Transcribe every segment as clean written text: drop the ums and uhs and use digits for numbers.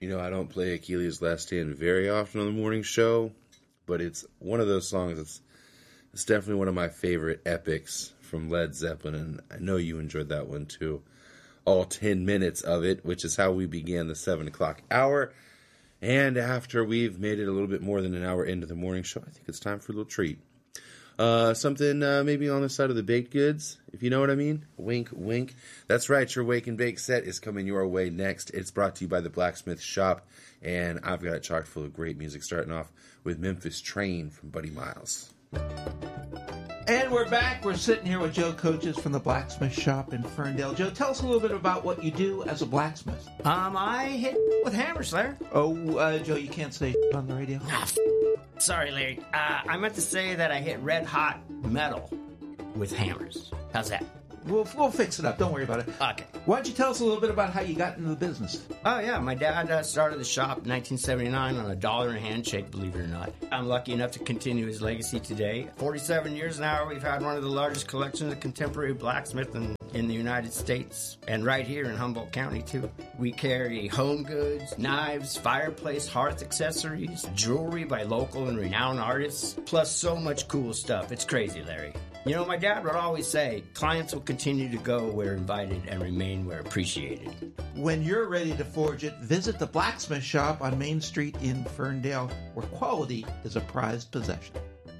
You know, I don't play Achilles' Last Stand very often on the morning show, but it's one of those songs it's definitely one of my favorite epics from Led Zeppelin, and I know you enjoyed that one too. All 10 minutes of it, which is how we began the 7 o'clock hour. And after we've made it a little bit more than an hour into the morning show, I think it's time for a little treat. Something maybe on the side of the baked goods, if you know what I mean. Wink, wink. That's right, your Wake and Bake set is coming your way next. It's brought to you by the Blacksmith Shop, and I've got it chock full of great music, starting off with Memphis Train from Buddy Miles. And we're back. We're sitting here with Joe Coaches from the Blacksmith Shop in Ferndale. Joe, tell us a little bit about what you do as a blacksmith. I hit with hammers, Larry. Oh, Joe, you can't say on the radio. Sorry, Larry. I meant to say that I hit red hot metal with hammers. How's that? We'll fix it up. Don't worry about it. Okay. Why don't you tell us a little bit about how you got into the business? Oh, yeah. My dad started the shop in 1979 on $1 in a handshake, believe it or not. I'm lucky enough to continue his legacy today. 47 years now, we've had one of the largest collections of contemporary blacksmith in the United States, and right here in Humboldt County, too. We carry home goods, knives, fireplace, hearth accessories, jewelry by local and renowned artists, plus so much cool stuff. It's crazy, Larry. You know, my dad would always say, clients will continue to go where invited and remain where appreciated. When you're ready to forge it, visit the Blacksmith Shop on Main Street in Ferndale, where quality is a prized possession.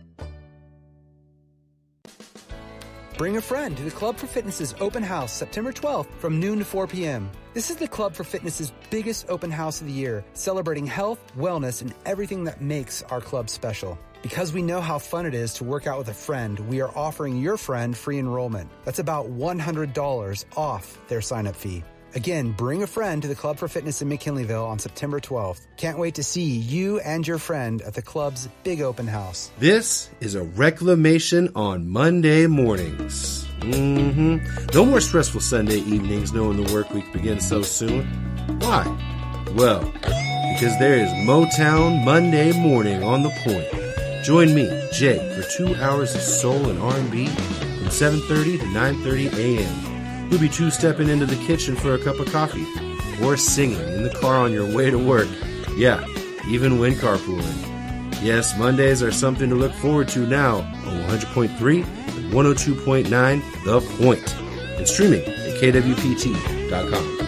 Bring a friend to the Club for Fitness's open house September 12th from noon to 4 p.m. This is the Club for Fitness's biggest open house of the year, celebrating health, wellness, and everything that makes our club special. Because we know how fun it is to work out with a friend, we are offering your friend free enrollment. That's about $100 off their sign-up fee. Again, bring a friend to the Club for Fitness in McKinleyville on September 12th. Can't wait to see you and your friend at the club's big open house. This is a reclamation on Monday mornings. No more stressful Sunday evenings knowing the work week begins so soon. Why? Well, because there is Motown Monday morning on the point. Join me, Jay, for 2 hours of soul and R&B from 7:30 to 9:30 a.m. We'll be two-stepping into the kitchen for a cup of coffee or singing in the car on your way to work. Yeah, even when carpooling. Yes, Mondays are something to look forward to now on 100.3 and 102.9 The Point, and streaming at kwpt.com.